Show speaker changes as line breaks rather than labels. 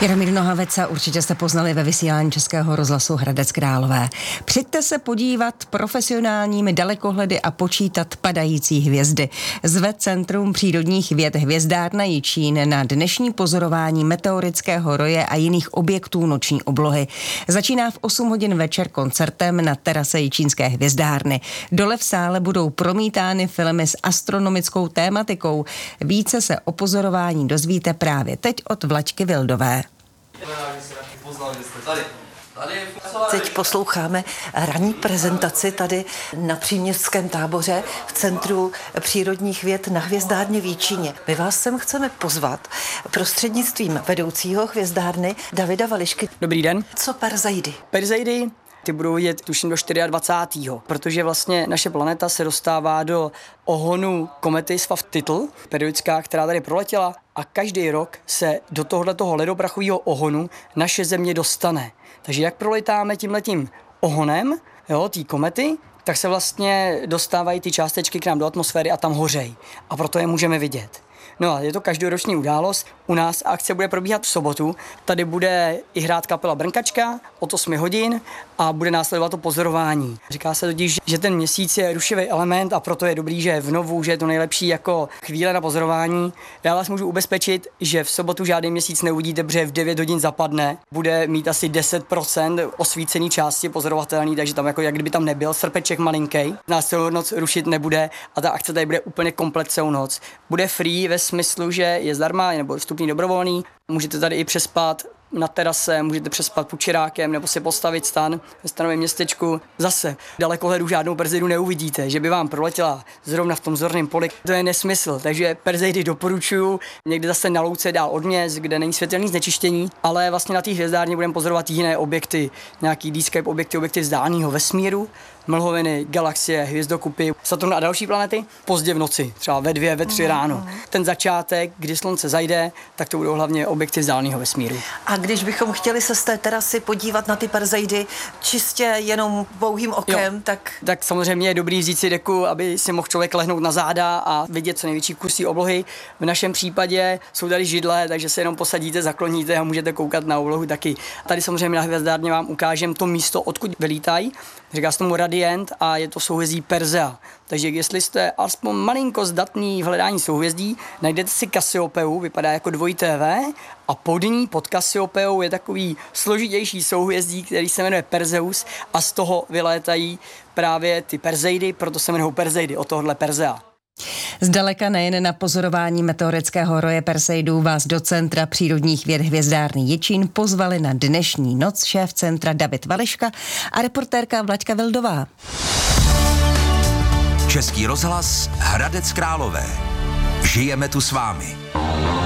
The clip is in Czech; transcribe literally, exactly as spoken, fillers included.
Jaromír Nohavica určitě jste poznali ve vysílání Českého rozhlasu Hradec Králové. Přijďte se podívat profesionálními dalekohledy a počítat padající hvězdy. Zve Centrum přírodních věd Hvězdárna Jičín na dnešní pozorování meteorického roje a jiných objektů noční oblohy. Začíná v osm hodin večer koncertem na terase Jičínské hvězdárny. Dole v sále budou promítány filmy s astronomickou tématikou. Více se o pozorování dozvíte právě teď od Vlaďky Vildové.
Teď posloucháme ranní prezentaci tady na Příměstském táboře v Centru přírodních věd na Hvězdárně v Jičíně. My vás sem chceme pozvat prostřednictvím vedoucího hvězdárny Davida Vališky.
Dobrý den.
Co Perzeidy?
Perzeidy, ty budou vidět tuším do dvacátého čtvrtého protože vlastně naše planeta se dostává do ohonu komety Swift-Tittle, periodická, která tady proletěla, a každý rok se do tohoto ledoprachového ohonu naše Země dostane. Takže jak proletáme tímhletím ohonem, jo, té komety, tak se vlastně dostávají ty částečky k nám do atmosféry a tam hořejí. A proto je můžeme vidět. No a je to každoroční událost. U nás akce bude probíhat v sobotu. Tady bude i hrát kapela Brnkačka od osmi hodin a bude následovat to pozorování. Říká se totiž, že ten měsíc je rušivý element a proto je dobrý, že je v novu, že je to nejlepší jako chvíle na pozorování. Já vás můžu ubezpečit, že v sobotu žádný měsíc neuvidíte, protože v devět hodin zapadne. Bude mít asi deset procent osvícený části pozorovatelný, takže tam jako jak kdyby tam nebyl srpeček malinký. Nás celou noc rušit nebude a ta akce tady bude úplně komplet celou noc. Bude free ve smyslu, že je zdarma nebo vstupní dobrovolný. Můžete tady i přespat na terase, můžete přespat pod čirákem nebo si postavit stan ve stanovém městečku. Zase dalekohledu žádnou Perzeidu neuvidíte, že by vám proletěla zrovna v tom zorném poli. To je nesmysl, takže Perzeidy doporučuju. Někde zase na louce dál od měst, kde není světelné znečištění, ale vlastně na té hvězdárně budeme pozorovat jiné objekty, nějaký D-scape objekty, objekty vzdáleného vesmíru, mlhoviny, galaxie, hvězdokupy, Saturn a další planety pozdě v noci, třeba ve dvě, ve tři ráno. Ten začátek, kdy slunce zajde, tak to budou hlavně objekty vzdáleného vesmíru.
A když bychom chtěli se z té terasy podívat na ty Perzeidy čistě jenom pouhým okem,
jo,
tak...
Tak samozřejmě je dobrý vzít si deku, aby si mohl člověk lehnout na záda a vidět co největší kusy oblohy. V našem případě jsou tady židle, takže se jenom posadíte, zakloníte a můžete koukat na oblohu taky. Tady samozřejmě na hvězdárně vám ukážem to místo, odkud vylítají. Říká se tomu Radiant a je to souhvězdí Persea. Takže jestli jste aspoň malinko zdatný v hledání souhvězdí, najdete si Kasiopeu, vypadá jako dvojité V, a pod ní, pod Kasiopeou, je takový složitější souhvězdí, který se jmenuje Perseus a z toho vylétají právě ty Perzeidy, proto se jmenují Perzeidy, od tohohle Persea.
Zdaleka nejen na pozorování meteorického roje Perseidů vás do Centra přírodních věd Hvězdárny Jičín pozvali na dnešní noc šéf centra David Vališka a reportérka Vlaďka Vildová.
Český rozhlas Hradec Králové. Žijeme tu s vámi.